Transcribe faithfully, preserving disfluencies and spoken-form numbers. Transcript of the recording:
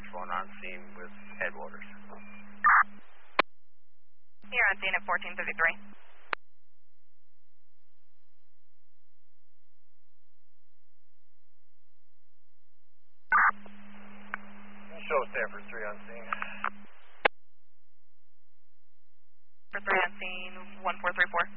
six one on scene with headwaters. Here on scene at fourteen fifty-three. Show Stanford three on scene. For three on scene, one four three four.